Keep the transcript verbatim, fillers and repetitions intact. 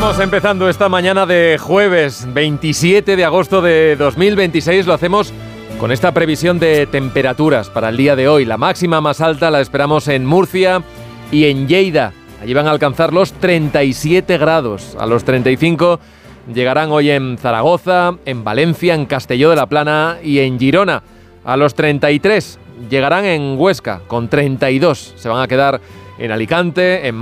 Estamos empezando esta mañana de jueves veintisiete de agosto de dos mil veintiséis. Lo hacemos con esta previsión de temperaturas para el día de hoy. La máxima más alta la esperamos en Murcia y en Lleida. Allí van a alcanzar los treinta y siete grados. A los treinta y cinco llegarán hoy en Zaragoza, en Valencia, en Castelló de la Plana y en Girona. A los treinta y tres llegarán en Huesca, con treinta y dos. Se van a quedar en Alicante, en